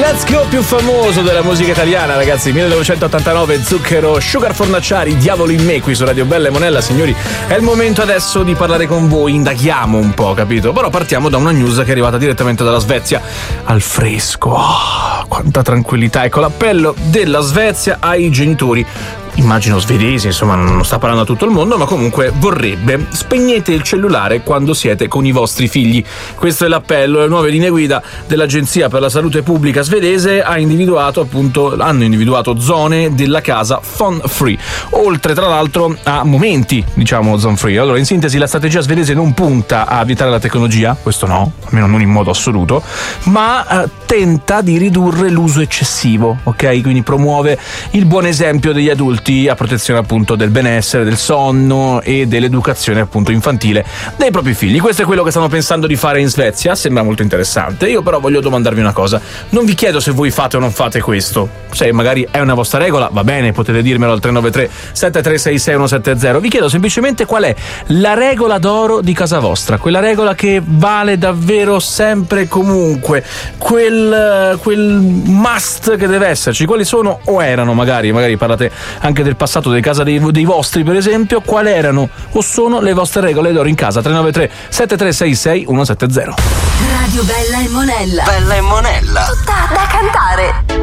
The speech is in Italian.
Let's Go più famoso della musica italiana, ragazzi. 1989, Zucchero, Sugar Fornaciari, Diavolo in me, qui su Radio Bella e Monella. Signori, è il momento adesso di parlare con voi, indaghiamo un po', capito? Però partiamo da una news che è arrivata direttamente dalla Svezia. Al fresco, quanta tranquillità. Ecco l'appello della Svezia ai genitori, immagino svedesi, insomma non sta parlando a tutto il mondo, ma comunque vorrebbe: spegnete il cellulare quando siete con i vostri figli. Questo è l'appello. Le nuove linee guida dell'Agenzia per la Salute Pubblica svedese hanno individuato zone della casa phone free, oltre tra l'altro a momenti, diciamo, zone free. Allora, in sintesi, la strategia svedese non punta a vietare la tecnologia, questo no, almeno non in modo assoluto, ma tenta di ridurre l'uso eccessivo, ok? Quindi promuove il buon esempio degli adulti a protezione appunto del benessere, del sonno e dell'educazione appunto infantile dei propri figli. Questo è quello che stanno pensando di fare in Svezia, sembra molto interessante. Io però voglio domandarvi una cosa: non vi chiedo se voi fate o non fate questo, se magari è una vostra regola, va bene, potete dirmelo al 393 736 6170. Vi chiedo semplicemente qual è la regola d'oro di casa vostra, quella regola che vale davvero sempre e comunque, quel must che deve esserci. Quali sono o erano, magari parlate anche del passato, delle case dei vostri per esempio, quali erano o sono le vostre regole d'oro in casa? 393 7366 170. Radio Bella e Monella. Bella e Monella. Tutta da cantare.